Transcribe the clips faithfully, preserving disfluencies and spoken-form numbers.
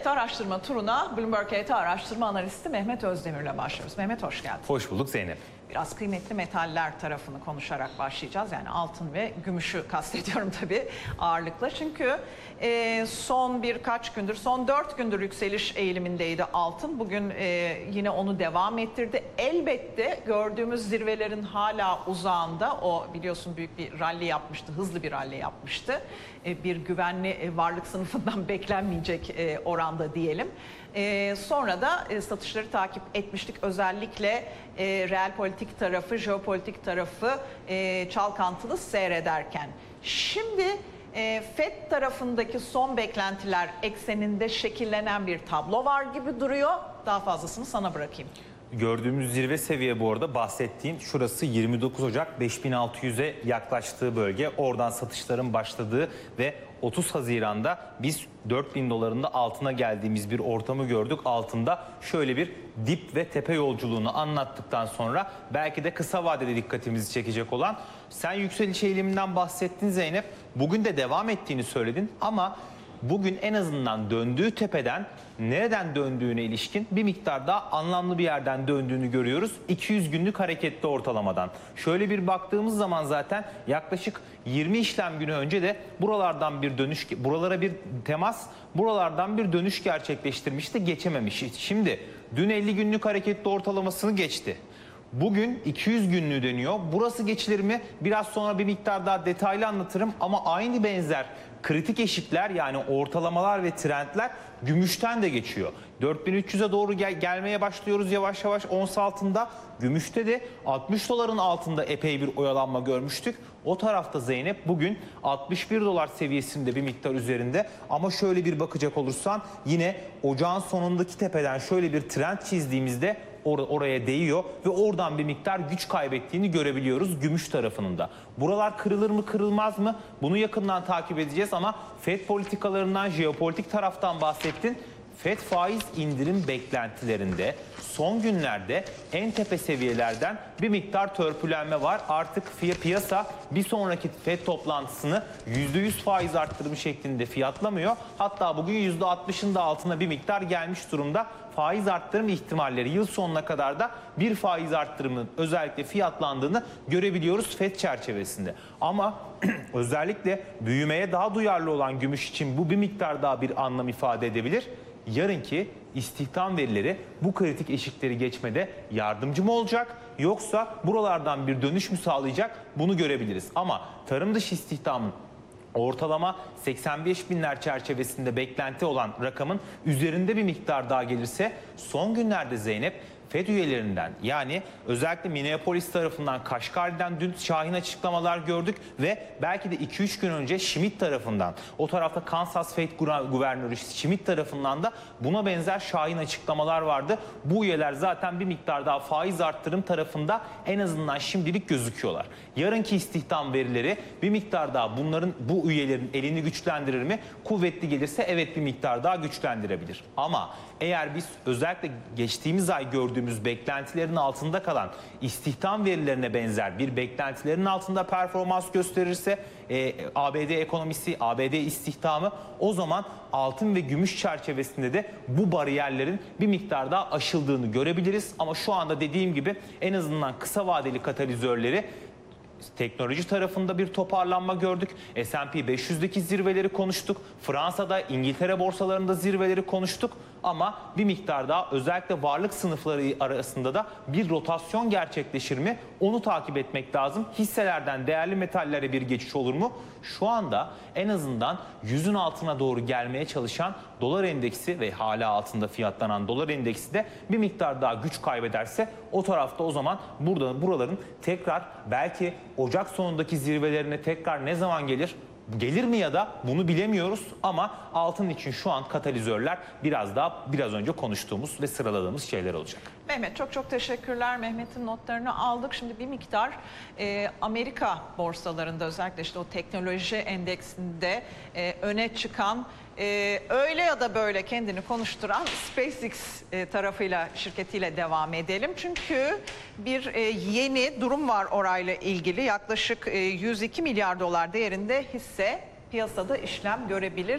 F araştırma turuna Bloomberg H T araştırma analisti Mehmet Özdemir'le başlıyoruz. Mehmet, hoş geldin. Hoş bulduk Zeynep. Biraz kıymetli metaller tarafını konuşarak başlayacağız. Yani altın ve gümüşü kastediyorum tabii ağırlıkla. Çünkü e, son birkaç gündür, son dört gündür yükseliş eğilimindeydi altın. Bugün e, yine onu devam ettirdi. Elbette gördüğümüz zirvelerin hala uzağında. O biliyorsun büyük bir rally yapmıştı, hızlı bir rally yapmıştı. E, bir güvenli e, varlık sınıfından beklenmeyecek e, oranda diyelim. Ee, sonra da e, satışları takip etmiştik. Özellikle e, reel politik tarafı, jeopolitik tarafı e, çalkantılı seyrederken. Şimdi e, Fed tarafındaki son beklentiler ekseninde şekillenen bir tablo var gibi duruyor. Daha fazlasını sana bırakayım. Gördüğümüz zirve seviye bu arada bahsettiğin şurası yirmi dokuz Ocak beş bin altı yüze yaklaştığı bölge. Oradan satışların başladığı ve otuz Haziran'da biz dört bin dolarında altına geldiğimiz bir ortamı gördük. Altında şöyle bir dip ve tepe yolculuğunu anlattıktan sonra belki de kısa vadede dikkatimizi çekecek olan, sen yükseliş eğiliminden bahsettin Zeynep. Bugün de devam ettiğini söyledin ama bugün en azından döndüğü tepeden nereden döndüğüne ilişkin bir miktar daha anlamlı bir yerden döndüğünü görüyoruz. iki yüz günlük hareketli ortalamadan. Şöyle bir baktığımız zaman zaten yaklaşık yirmi işlem günü önce de buralardan bir dönüş, buralara bir temas, buralardan bir dönüş gerçekleştirmişti, geçememiş. Şimdi dün elli günlük hareketli ortalamasını geçti. Bugün iki yüz günlüğü dönüyor. Burası geçilir mi? Biraz sonra bir miktar daha detaylı anlatırım ama aynı benzer kritik eşikler, yani ortalamalar ve trendler gümüşten de geçiyor. dört bin üç yüze doğru gel gelmeye başlıyoruz yavaş yavaş ons altında. Gümüşte de altmış doların altında epey bir oyalanma görmüştük. O tarafta Zeynep bugün altmış bir dolar seviyesinde bir miktar üzerinde, ama şöyle bir bakacak olursan yine ocağın sonundaki tepeden şöyle bir trend çizdiğimizde or oraya değiyor ve oradan bir miktar güç kaybettiğini görebiliyoruz gümüş tarafının da. Buralar kırılır mı kırılmaz mı? Bunu yakından takip edeceğiz ama Fed politikalarından, jeopolitik taraftan bahsettin. Fed faiz indirim beklentilerinde son günlerde en tepe seviyelerden bir miktar törpülenme var. Artık piyasa bir sonraki Fed toplantısını yüzde yüz faiz arttırımı şeklinde fiyatlamıyor. Hatta bugün yüzde altmışın da altına bir miktar gelmiş durumda. Faiz arttırım ihtimalleri yıl sonuna kadar da bir faiz arttırımının özellikle fiyatlandığını görebiliyoruz Fed çerçevesinde. Ama özellikle büyümeye daha duyarlı olan gümüş için bu bir miktar daha bir anlam ifade edebilir. Yarınki istihdam verileri bu kritik eşikleri geçmede yardımcı mı olacak, yoksa buralardan bir dönüş mü sağlayacak, bunu görebiliriz. Ama tarım dışı istihdamın ortalama seksen beş binler çerçevesinde beklenti olan rakamın üzerinde bir miktar daha gelirse, son günlerde Zeynep Fed üyelerinden, yani özellikle Minneapolis tarafından, Kaşgar'dan dün şahin açıklamalar gördük ve belki de iki üç gün önce Schmidt tarafından, o tarafta Kansas Fed Guvernörü Schmidt tarafından da buna benzer şahin açıklamalar vardı. Bu üyeler zaten bir miktar daha faiz arttırım tarafında en azından şimdilik gözüküyorlar. Yarınki istihdam verileri bir miktar daha bunların, bu üyelerin elini güçlendirir mi? Kuvvetli gelirse evet bir miktar daha güçlendirebilir. Ama eğer biz özellikle geçtiğimiz ay gördüğümüz beklentilerin altında kalan istihdam verilerine benzer bir beklentilerin altında performans gösterirse e, A B D ekonomisi, A B D istihdamı, o zaman altın ve gümüş çerçevesinde de bu bariyerlerin bir miktar daha aşıldığını görebiliriz. Ama şu anda dediğim gibi en azından kısa vadeli katalizörleri, teknoloji tarafında bir toparlanma gördük. S and P beş yüzdeki zirveleri konuştuk. Fransa'da, İngiltere borsalarında zirveleri konuştuk. Ama bir miktar daha özellikle varlık sınıfları arasında da bir rotasyon gerçekleşir mi? Onu takip etmek lazım. Hisselerden değerli metallere bir geçiş olur mu? Şu anda en azından yüzün altına doğru gelmeye çalışan dolar endeksi ve hala altında fiyatlanan dolar endeksi de bir miktar daha güç kaybederse, o tarafta o zaman burada buraların tekrar belki Ocak sonundaki zirvelerine tekrar ne zaman gelir? Gelir mi ya da bunu bilemiyoruz, ama altın için şu an katalizörler biraz daha biraz önce konuştuğumuz ve sıraladığımız şeyler olacak. Mehmet, çok çok teşekkürler. Mehmet'in notlarını aldık. Şimdi bir miktar e, Amerika borsalarında, özellikle işte o teknoloji endeksinde e, öne çıkan, e, öyle ya da böyle kendini konuşturan SpaceX e, tarafıyla, şirketiyle devam edelim. Çünkü bir e, yeni durum var orayla ilgili. Yaklaşık e, yüz iki milyar dolar değerinde hisse piyasada işlem görebilir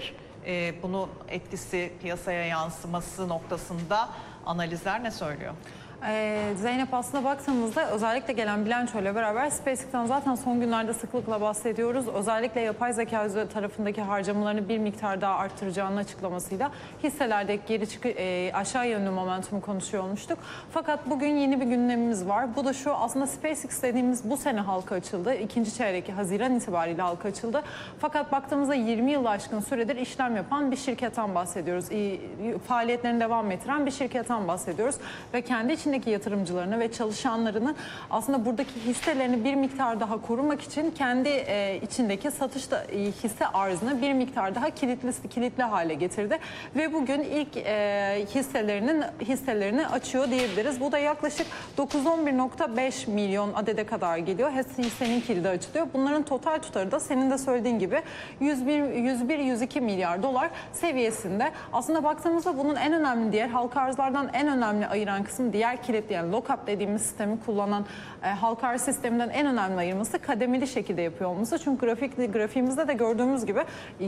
e, bunun etkisi, piyasaya yansıması noktasında analizler ne söylüyor? Ee, Zeynep, aslında baktığımızda özellikle gelen bilançoyla beraber SpaceX'ten zaten son günlerde sıklıkla bahsediyoruz. Özellikle yapay zeka tarafındaki harcamalarını bir miktar daha arttıracağını açıklamasıyla hisselerdeki geri çıkı, e, aşağı yönlü momentumu konuşuyor olmuştuk. Fakat bugün yeni bir gündemimiz var. Bu da şu: aslında SpaceX dediğimiz bu sene halka açıldı. İkinci çeyreği Haziran itibariyle halka açıldı. Fakat baktığımızda yirmi yılı aşkın süredir işlem yapan bir şirketten bahsediyoruz. E, faaliyetlerini devam ettiren bir şirketten bahsediyoruz. Ve kendi içindeki yatırımcılarını ve çalışanlarını aslında buradaki hisselerini bir miktar daha korumak için kendi e, içindeki satışta e, hisse arzını bir miktar daha kilitli kilitli hale getirdi ve bugün ilk e, hisselerinin hisselerini açıyor diyebiliriz. Bu da yaklaşık dokuz yüz on bir nokta beş milyon adede kadar geliyor. Hissenin kilidi açılıyor. Bunların total tutarı da senin de söylediğin gibi yüz bir yüz iki milyar dolar seviyesinde. Aslında baktığımızda bunun en önemli, diğer halka arzlardan en önemli ayıran kısım, diğer kilit, yani lock-up dediğimiz sistemi kullanan e, halka arz sisteminden en önemli ayırması kademeli şekilde yapıyor olması. Çünkü grafik, grafiğimizde de gördüğümüz gibi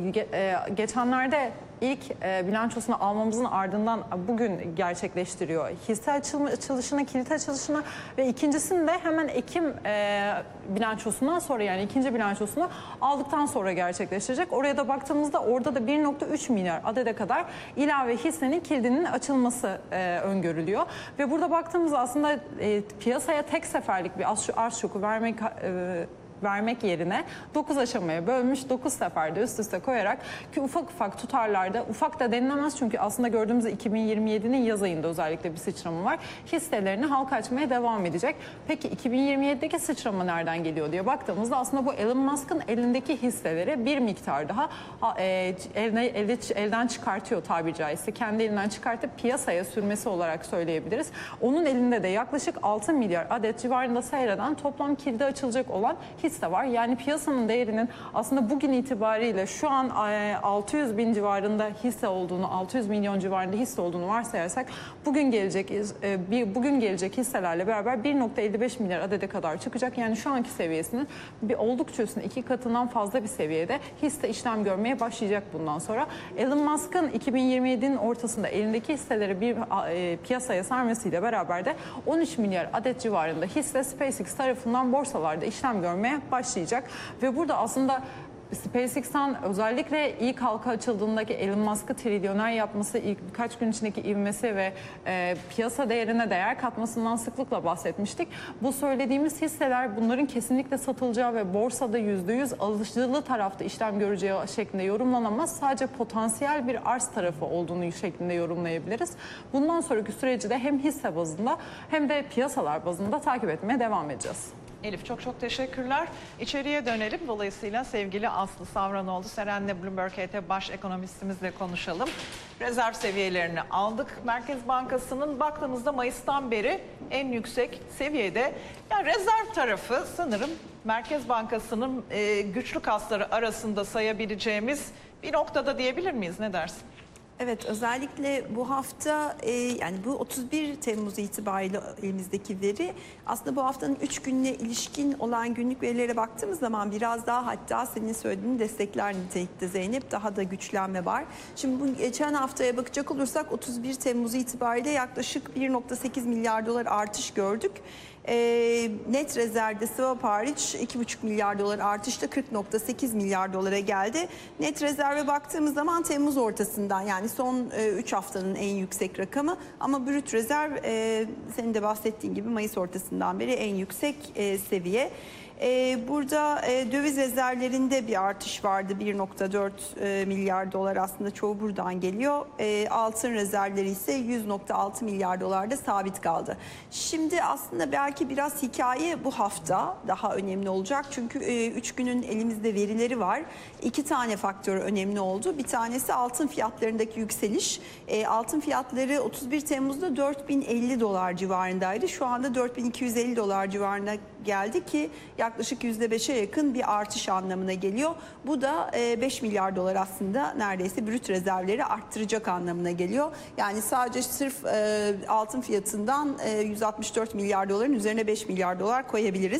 e, geçenlerde ilk e, bilançosunu almamızın ardından bugün gerçekleştiriyor hisse açılma, açılışına, kilit açılışına ve ikincisini de hemen Ekim e, bilançosundan sonra, yani ikinci bilançosunu aldıktan sonra gerçekleştirecek. Oraya da baktığımızda orada da bir nokta üç milyar adede kadar ilave hissenin kilidinin açılması e, öngörülüyor. Ve burada baktığımızda aslında e, piyasaya tek seferlik bir arz şoku vermek e, vermek yerine dokuz aşamaya bölmüş, dokuz seferde üst üste koyarak, ki ufak ufak tutarlarda, ufak da denilemez çünkü aslında gördüğümüz iki bin yirmi yedi'nin yaz ayında özellikle bir sıçrama var. Hisselerini halka açmaya devam edecek. Peki iki bin yirmi yedi'deki sıçrama nereden geliyor diye baktığımızda aslında bu Elon Musk'ın elindeki hisseleri bir miktar daha e, eline, elde, elden çıkartıyor tabiri caizse. Kendi elinden çıkartıp piyasaya sürmesi olarak söyleyebiliriz. Onun elinde de yaklaşık altı milyar adet civarında seyreden toplam kilidi açılacak olan hisse var. Yani piyasanın değerinin aslında bugün itibariyle şu an altı yüz bin civarında hisse olduğunu, altı yüz milyon civarında hisse olduğunu varsayarsak bugün gelecek bugün gelecek hisselerle beraber bir nokta elli beş milyar adede kadar çıkacak. Yani şu anki seviyesinin bir oldukça üstünde, iki katından fazla bir seviyede hisse işlem görmeye başlayacak bundan sonra. Elon Musk'ın iki bin yirmi yedi'nin ortasında elindeki hisseleri bir e, piyasaya sermesiyle beraber de on üç milyar adet civarında hisse SpaceX tarafından borsalarda işlem görmeye başlayacak. Ve burada aslında SpaceX'ten özellikle ilk halka açıldığındaki Elon Musk'ı trilyoner yapması, ilk birkaç gün içindeki ivmesi ve e, piyasa değerine değer katmasından sıklıkla bahsetmiştik. Bu söylediğimiz hisseler bunların kesinlikle satılacağı ve borsada yüzde yüz alıcılı tarafta işlem göreceği şeklinde yorumlanamaz. Sadece potansiyel bir arz tarafı olduğunu şeklinde yorumlayabiliriz. Bundan sonraki süreci de hem hisse bazında hem de piyasalar bazında takip etmeye devam edeceğiz. Elif, çok çok teşekkürler. İçeriye dönelim. Dolayısıyla sevgili Aslı Savranoğlu, Seren'le Bloomberg H T baş ekonomistimizle konuşalım. Rezerv seviyelerini aldık. Merkez Bankası'nın baktığımızda Mayıs'tan beri en yüksek seviyede. Yani rezerv tarafı sanırım Merkez Bankası'nın e, güçlü kasları arasında sayabileceğimiz bir noktada diyebilir miyiz? Ne dersin? Evet, özellikle bu hafta e, yani bu otuz bir Temmuz itibariyle elimizdeki veri aslında bu haftanın üç gününe ilişkin olan günlük verilere baktığımız zaman biraz daha, hatta senin söylediğin destekler nitelikte Zeynep, daha da güçlenme var. Şimdi bu geçen haftaya bakacak olursak otuz bir Temmuz itibariyle yaklaşık bir nokta sekiz milyar dolar artış gördük. E, net rezervde swap hariç iki buçuk milyar dolar artışla kırk nokta sekiz milyar dolara geldi. Net rezerve baktığımız zaman Temmuz ortasından, yani son üç haftanın en yüksek rakamı, ama brüt rezerv e, senin de bahsettiğin gibi Mayıs ortasından beri en yüksek e, seviye. Ee, burada e, döviz rezervlerinde bir artış vardı, bir nokta dört e, milyar dolar, aslında çoğu buradan geliyor. E, altın rezervleri ise yüz nokta altı milyar dolarda sabit kaldı. Şimdi aslında belki biraz hikaye bu hafta daha önemli olacak. Çünkü üç günün elimizde verileri var. İki tane faktör önemli oldu. Bir tanesi altın fiyatlarındaki yükseliş. E, altın fiyatları otuz bir Temmuz'da dört bin elli dolar civarındaydı. Şu anda dört bin iki yüz elli dolar civarına geldi ki yaklaşık yüzde beşe yakın bir artış anlamına geliyor. Bu da beş milyar dolar aslında neredeyse brüt rezervleri arttıracak anlamına geliyor. Yani sadece sırf altın fiyatından yüz altmış dört milyar doların üzerine beş milyar dolar koyabiliriz.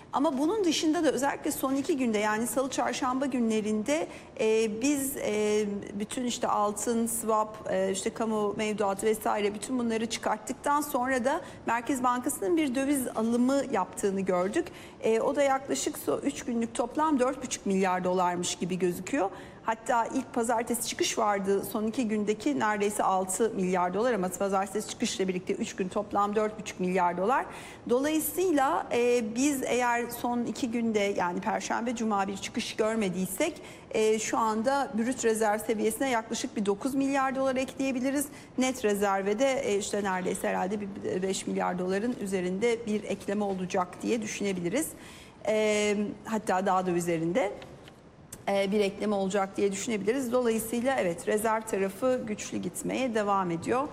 Ama bunun dışında da özellikle son iki günde, yani salı çarşamba günlerinde e, biz e, bütün işte altın, swap, e, işte kamu mevduatı vesaire bütün bunları çıkarttıktan sonra da Merkez Bankası'nın bir döviz alımı yaptığını gördük. E, o da yaklaşık üç günlük toplam dört buçuk milyar dolarmış gibi gözüküyor. Hatta ilk pazartesi çıkış vardı, son iki gündeki neredeyse altı milyar dolar, ama pazartesi çıkışla birlikte üç gün toplam dört buçuk milyar dolar. Dolayısıyla e, biz eğer son iki günde, yani Perşembe, Cuma bir çıkış görmediysek e, şu anda brüt rezerv seviyesine yaklaşık bir dokuz milyar dolar ekleyebiliriz. Net rezerve de e, işte neredeyse herhalde bir beş milyar doların üzerinde bir ekleme olacak diye düşünebiliriz. E, hatta daha da üzerinde bir ekleme olacak diye düşünebiliriz. Dolayısıyla evet, rezerv tarafı güçlü gitmeye devam ediyor.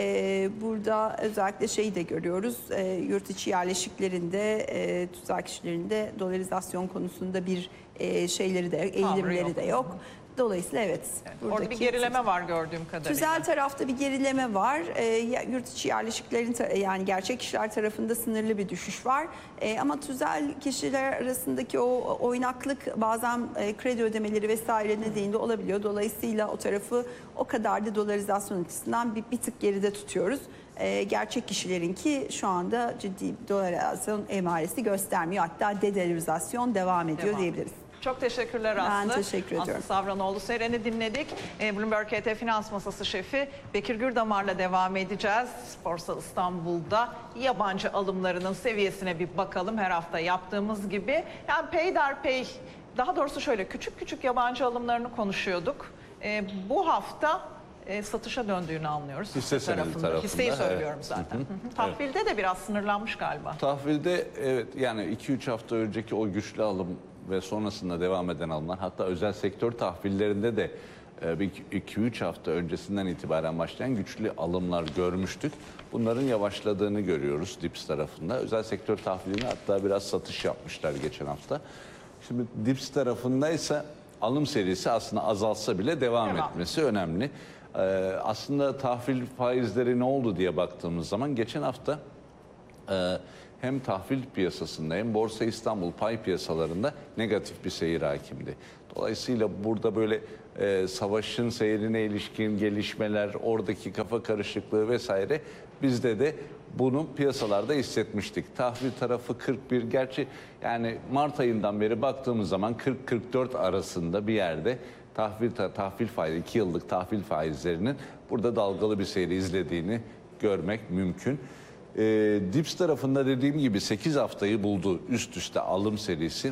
Burada özellikle şeyi de görüyoruz. Yurt içi yerleşiklerinde, tüzel kişilerinde dolarizasyon konusunda bir şeyleri de, eğilimleri de yok. Dolayısıyla evet. Evet, orada bir gerileme var gördüğüm kadarıyla. Tüzel tarafta bir gerileme var. E, yurt içi yerleşiklerin, yani gerçek kişiler tarafında sınırlı bir düşüş var. E, ama tüzel kişiler arasındaki o oynaklık bazen e, kredi ödemeleri vesaire nedeniyle olabiliyor. Dolayısıyla o tarafı o kadar da dolarizasyon açısından bir, bir tık geride tutuyoruz. E, gerçek kişilerinki şu anda ciddi dolarizasyon emaresi göstermiyor. Hatta dedolarizasyon devam ediyor devam. diyebiliriz. Çok teşekkürler Aslı. Ben teşekkür ediyorum. Aslı Savranoğlu Seren'i dinledik. Bloomberg H T Finans Masası Şefi Bekir Gürdamar'la devam edeceğiz. Borsa İstanbul'da yabancı alımlarının seviyesine bir bakalım, her hafta yaptığımız gibi. Yani peyderpey, daha doğrusu şöyle küçük küçük yabancı alımlarını konuşuyorduk. E, bu hafta e, satışa döndüğünü anlıyoruz. Hisse senedi tarafında. Hisseyi söylüyorum evet. zaten. Hı hı. Tahvilde evet. de biraz sınırlanmış galiba. Tahvilde evet, yani iki üç hafta önceki o güçlü alım ve sonrasında devam eden alımlar, hatta özel sektör tahvillerinde de bir iki üç hafta öncesinden itibaren başlayan güçlü alımlar görmüştük. Bunların yavaşladığını görüyoruz D I P S tarafında. Özel sektör tahviline hatta biraz satış yapmışlar geçen hafta. Şimdi D I P S tarafında ise alım serisi aslında azalsa bile devam, devam. etmesi önemli. Ee, aslında tahvil faizleri ne oldu diye baktığımız zaman geçen hafta e, hem tahvil piyasasında hem Borsa İstanbul pay piyasalarında negatif bir seyir hakimdi. Dolayısıyla burada böyle e, savaşın seyrine ilişkin gelişmeler, oradaki kafa karışıklığı vesaire, bizde de bunu piyasalarda hissetmiştik. Tahvil tarafı kırk bir, gerçi yani Mart ayından beri baktığımız zaman kırk kırk dört arasında bir yerde tahvil tahvil faizi, iki yıllık tahvil faizlerinin burada dalgalı bir seyri izlediğini görmek mümkün. E, D I P S tarafında dediğim gibi sekiz haftayı buldu üst üste alım serisi.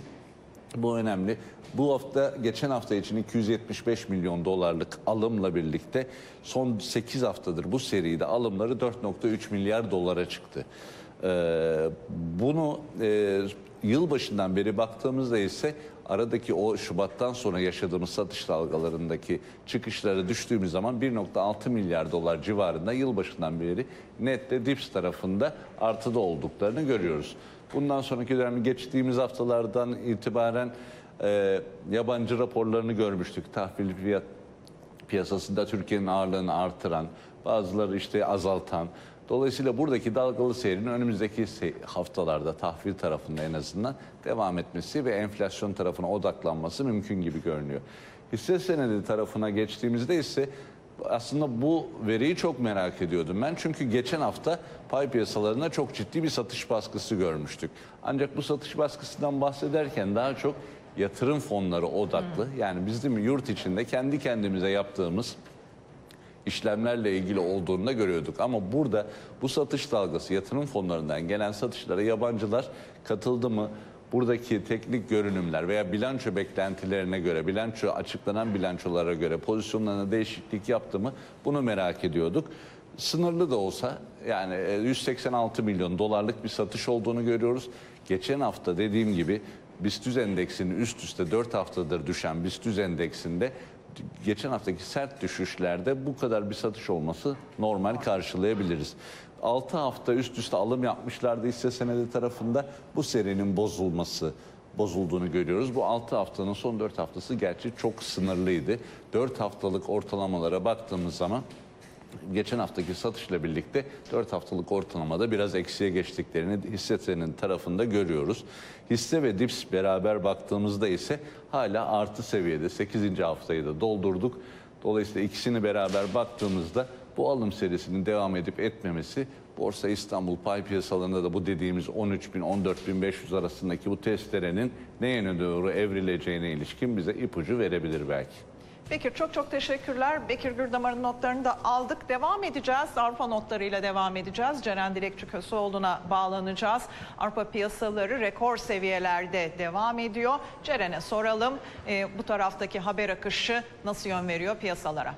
Bu önemli. Bu hafta, geçen hafta için iki yüz yetmiş beş milyon dolarlık alımla birlikte son sekiz haftadır bu seride alımları dört nokta üç milyar dolara çıktı. Ee, bunu e, yılbaşından beri baktığımızda ise aradaki o Şubat'tan sonra yaşadığımız satış dalgalarındaki çıkışları düştüğümüz zaman bir nokta altı milyar dolar civarında yılbaşından beri nette D I P S tarafında artıda olduklarını görüyoruz. Bundan sonraki dönem, geçtiğimiz haftalardan itibaren e, yabancı raporlarını görmüştük. Tahvil fiyat piyasasında Türkiye'nin ağırlığını artıran, bazıları işte azaltan. Dolayısıyla buradaki dalgalı seyrin önümüzdeki haftalarda tahvil tarafında en azından devam etmesi ve enflasyon tarafına odaklanması mümkün gibi görünüyor. Hisse senedi tarafına geçtiğimizde ise aslında bu veriyi çok merak ediyordum ben. Çünkü geçen hafta pay piyasalarında çok ciddi bir satış baskısı görmüştük. Ancak bu satış baskısından bahsederken daha çok yatırım fonları odaklı. Yani bizim yurt içinde kendi kendimize yaptığımız işlemlerle ilgili olduğunu da görüyorduk. Ama burada bu satış dalgası, yatırım fonlarından gelen satışlara yabancılar katıldı mı? Buradaki teknik görünümler veya bilanço beklentilerine göre, bilanço açıklanan bilançolara göre pozisyonlarına değişiklik yaptı mı? Bunu merak ediyorduk. Sınırlı da olsa, yani yüz seksen altı milyon dolarlık bir satış olduğunu görüyoruz. Geçen hafta dediğim gibi BIST endeksinin üst üste dört haftadır düşen BIST endeksinde geçen haftaki sert düşüşlerde bu kadar bir satış olması normal karşılayabiliriz. altı hafta üst üste alım yapmışlardı hisse senedi tarafında. Bu serinin bozulması, bozulduğunu görüyoruz. Bu altı haftanın son dört haftası gerçi çok sınırlıydı. dört haftalık ortalamalara baktığımız zaman geçen haftaki satışla birlikte dört haftalık ortalamada biraz eksiye geçtiklerini hisse senedinin tarafında görüyoruz. Hisse ve dips beraber baktığımızda ise hala artı seviyede, sekizinci haftayı da doldurduk. Dolayısıyla ikisini beraber baktığımızda bu alım serisinin devam edip etmemesi Borsa İstanbul pay piyasalarında da bu dediğimiz on üç bin on dört bin beş yüz arasındaki bu testerenin ne yöne doğru evrileceğine ilişkin bize ipucu verebilir belki. Bekir, çok çok teşekkürler. Bekir Gürdamar'ın notlarını da aldık. Devam edeceğiz. Avrupa notlarıyla devam edeceğiz. Ceren Dilekçi Köseoğlu'na bağlanacağız. Avrupa piyasaları rekor seviyelerde devam ediyor. Ceren'e soralım. E, bu taraftaki haber akışı nasıl yön veriyor piyasalara?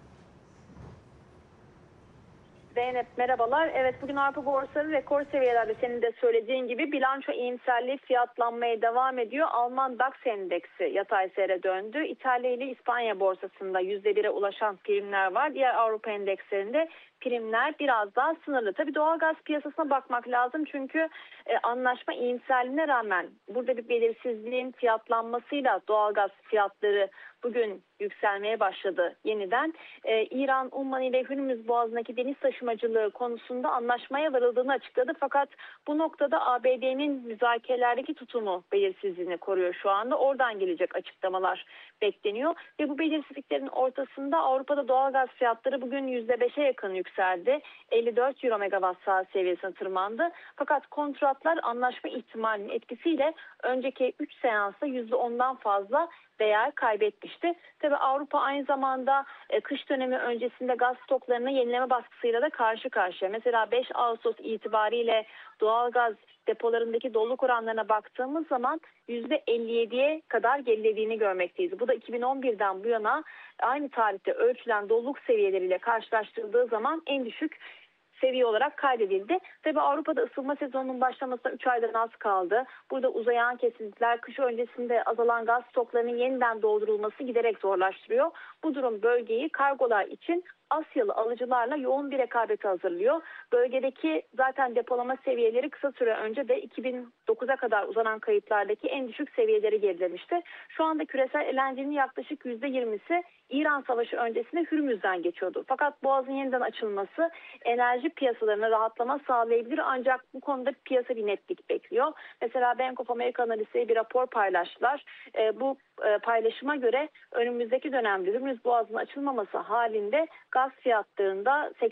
Zeynep merhabalar. Evet, bugün Avrupa borsaları rekor seviyelerde, senin de söylediğin gibi bilanço iyimserliği fiyatlanmaya devam ediyor. Alman DAX endeksi yatay seyre döndü. İtalya ile İspanya borsasında yüzde bire ulaşan primler var. Diğer Avrupa endekslerinde primler biraz daha sınırlı. Tabii doğalgaz piyasasına bakmak lazım çünkü e, anlaşma iyimserliğine rağmen burada bir belirsizliğin fiyatlanmasıyla doğalgaz fiyatları bugün yükselmeye başladı yeniden. Ee, İran, Umman ile Hürmüz Boğazı'ndaki deniz taşımacılığı konusunda anlaşmaya varıldığını açıkladı. Fakat bu noktada A B D'nin müzakerelerdeki tutumu belirsizliğini koruyor şu anda. Oradan gelecek açıklamalar bekleniyor. Ve bu belirsizliklerin ortasında Avrupa'da doğalgaz fiyatları bugün yüzde beşe yakın yükseldi. elli dört euro megawatt saat seviyesine tırmandı. Fakat kontratlar anlaşma ihtimalinin etkisiyle önceki üç seansta yüzde ondan fazla değer kaybetmişti. Tabii Avrupa aynı zamanda e, kış dönemi öncesinde gaz stoklarına yenileme baskısıyla da karşı karşıya. Mesela beş Ağustos itibariyle doğalgaz depolarındaki doluluk oranlarına baktığımız zaman yüzde elli yediye kadar gerilediğini görmekteyiz. Bu da iki bin on birden bu yana aynı tarihte ölçülen doluluk seviyeleriyle karşılaştırıldığı zaman en düşük seviye olarak kaydedildi. Tabii Avrupa'da ısınma sezonunun başlamasına üç aydan az kaldı. Burada uzayan kesintiler, kış öncesinde azalan gaz stoklarının yeniden doldurulması giderek zorlaştırıyor. Bu durum bölgeyi kargolar için Asyalı alıcılarla yoğun bir rekabete hazırlıyor. Bölgedeki zaten depolama seviyeleri kısa süre önce de iki bin dokuza kadar uzanan kayıtlardaki en düşük seviyeleri gerilemişti. Şu anda küresel L N G'nin yaklaşık yüzde yirmisi İran Savaşı öncesinde Hürmüz'den geçiyordu. Fakat Boğaz'ın yeniden açılması enerji piyasalarına rahatlama sağlayabilir, ancak bu konuda piyasa bir netlik bekliyor. Mesela Bank of America analistleri bir rapor paylaştılar. E, bu e, paylaşıma göre önümüzdeki dönemde Hürmüz Boğazı'nın açılmaması halinde gaz fiyatlarında